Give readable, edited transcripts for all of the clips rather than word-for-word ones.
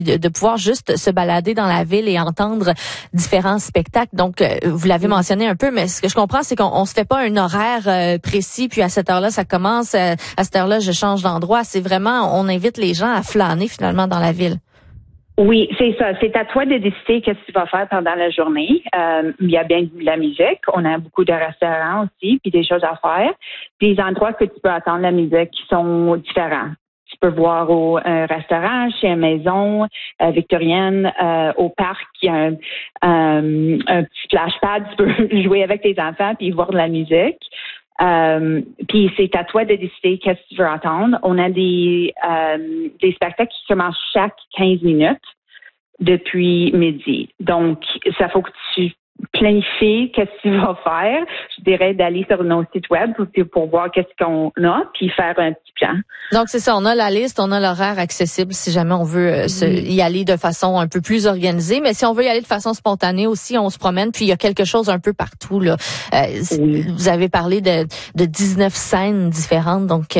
de pouvoir juste se balader dans la ville et entendre différents spectacles. Donc, vous l'avez mentionné un peu, mais ce que je comprends, c'est qu'on se fait pas un horaire précis, puis à cette heure-là, ça commence, à cette heure-là, je change d'endroit. C'est vraiment, on invite les gens à flâner finalement dans la ville. Oui, c'est ça. C'est à toi de décider qu'est-ce que tu vas faire pendant la journée. Il y a bien de la musique. On a beaucoup de restaurants aussi, puis des choses à faire. Des endroits que tu peux attendre la musique qui sont différents. Tu peux voir au restaurant, chez une maison victorienne, au parc, il y a un petit flashpad. Tu peux jouer avec tes enfants puis voir de la musique. Puis c'est à toi de décider qu'est-ce que tu veux entendre. On a des spectacles qui commencent chaque 15 minutes depuis midi. Donc, ça faut que tu planifies qu'est-ce que tu vas faire. Je dirais d'aller sur nos sites web pour voir qu'est-ce qu'on a, puis faire un petit plan. Donc, c'est ça, on a la liste, on a l'horaire accessible si jamais on veut y aller de façon un peu plus organisée. Mais si on veut y aller de façon spontanée aussi, on se promène, puis il y a quelque chose un peu partout, là. Vous avez parlé de 19 scènes différentes. Donc,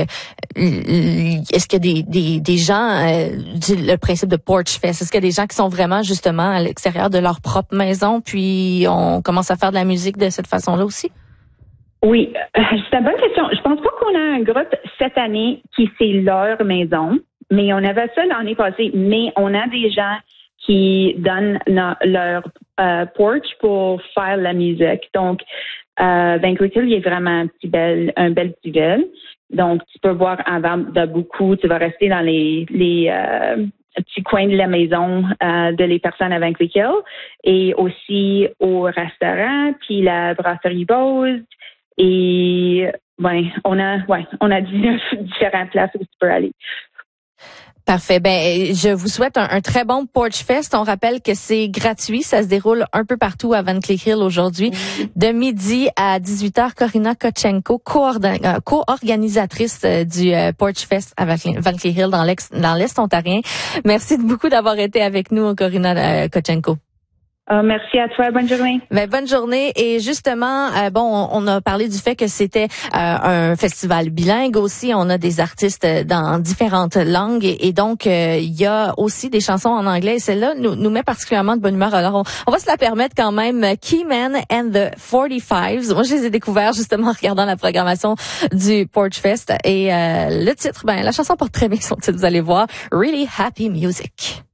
est-ce qu'il y a des gens, le principe de Porch Fest, est-ce qu'il y a des gens qui sont vraiment justement à l'extérieur de leur propre maison, puis on commence à faire de la musique de cette façon-là aussi? Oui, c'est une bonne question. Je pense pas qu'on a un groupe cette année qui c'est leur maison, mais on avait ça l'année passée. Mais on a des gens qui donnent leur porch pour faire la musique. Donc, Vancouver Hill, il est vraiment un bel petit ville. Donc, tu peux voir avant de beaucoup. Tu vas rester dans les petits coins de la maison de les personnes à Vancouver Hill et aussi au restaurant, puis la brasserie Bose. Et on a 19 différentes places où tu peux aller. Parfait. Ben, je vous souhaite un très bon Porch Fest. On rappelle que c'est gratuit. Ça se déroule un peu partout à Van Cleef Hill aujourd'hui. De midi à 18h, Corina Kochenko, co-organisatrice du Porch Fest à Van Cleef Hill dans l'Est ontarien. Merci beaucoup d'avoir été avec nous, Corina Kochenko. Merci à toi. Bonne journée. Bonne journée. Et justement, on a parlé du fait que c'était un festival bilingue aussi. On a des artistes dans différentes langues et donc il y a aussi des chansons en anglais. Et celle-là nous met particulièrement de bonne humeur. Alors, on va se la permettre quand même. Keyman and the 45s. Moi, je les ai découverts justement en regardant la programmation du Porch Fest. Et le titre, la chanson porte très bien son titre, vous allez voir. Really Happy Music.